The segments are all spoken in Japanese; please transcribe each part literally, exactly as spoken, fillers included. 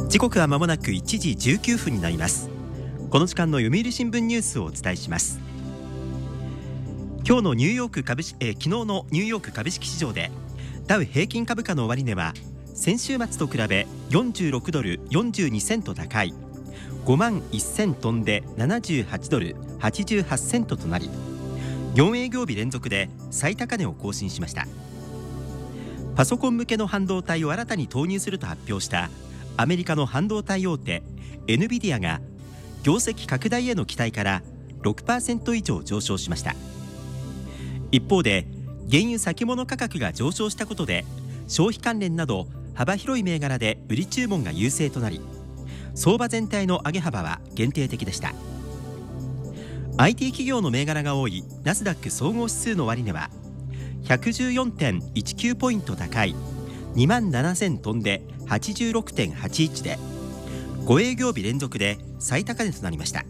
時刻は間もなくいちじじゅうきゅうふんになります。この時間の読売新聞ニュースをお伝えします。今日のニューヨーク株式、えー、昨日のニューヨーク株式市場でダウ平均株価の終値は先週末と比べよんじゅうろくドルよんじゅうにセント高い ごまんせん飛んでななじゅうはちドルはちじゅうはちセントとなり、よん営業日連続で最高値を更新しました。パソコン向けの半導体を新たに投入すると発表したアメリカの半導体大手エヌビディアが業績拡大への期待から ろくパーセント 以上上昇しました。一方で原油先物価格が上昇したことで消費関連など幅広い銘柄で売り注文が優勢となり、相場全体の上げ幅は限定的でした。 アイティー 企業の銘柄が多いナスダック総合指数の終値は ひゃくじゅうよんてんいちきゅう ポイント高い にまんななせん飛んで はちじゅうろくてんはちいち でご営業日連続で最高値となりました。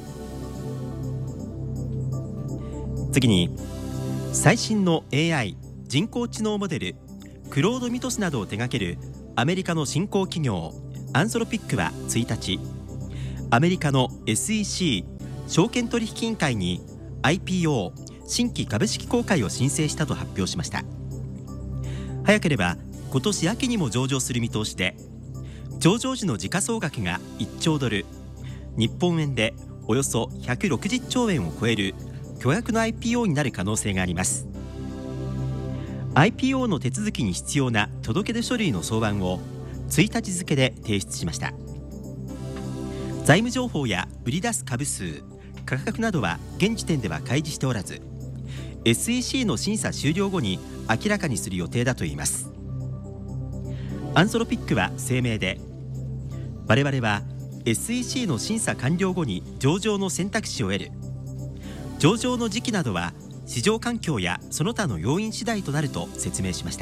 次に最新の エーアイ 人工知能モデルクロードミトスなどを手掛けるアメリカの新興企業アンソロピックはついたち、アメリカの エスイーシー 証券取引委員会に アイピーオー 新規株式公開を申請したと発表しました。早ければ今年秋にも上場する見通しで、上場時の時価総額がいっちょうドル、日本円でおよそひゃくろくじゅっちょうえんを超える巨額の アイピーオー になる可能性があります。 アイピーオー の手続きに必要な届け出書類の草案をついたち付で提出しました。財務情報や売り出す株数、価格などは現時点では開示しておらず、 エスイーシー の審査終了後に明らかにする予定だといいます。アンソロピックは声明で、我々は エスイーシー の審査完了後に上場の選択肢を得る。上場の時期などは市場環境やその他の要因次第となると説明しました。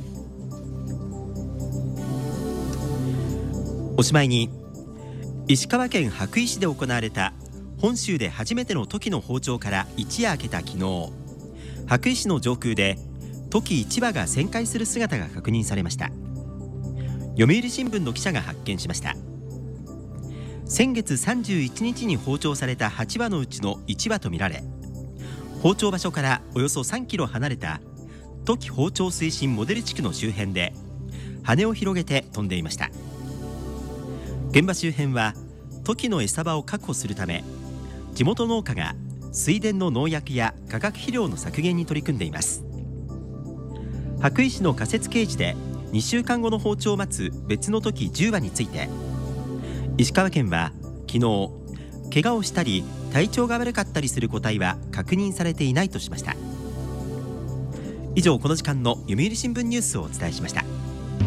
おしまいに、石川県羽咋市で行われた本州で初めてのトキの放鳥から一夜明けた昨日、羽咋市の上空でトキいち羽が旋回する姿が確認されました。読売新聞の記者が発見しました。先月さんじゅういちにちに放鳥されたはち羽のうちのいち羽とみられ、放鳥場所からおよそさんキロ離れたトキ放鳥推進モデル地区の周辺で羽を広げて飛んでいました。現場周辺はトキの餌場を確保するため、地元農家が水田の農薬や化学肥料の削減に取り組んでいます。羽咋市の仮設ケージでにしゅうかんごの放鳥を待つ別のトキじゅう羽について、石川県は昨日、怪我をしたり体調が悪かったりする個体は確認されていないとしました。以上、この時間の読売新聞ニュースをお伝えしました。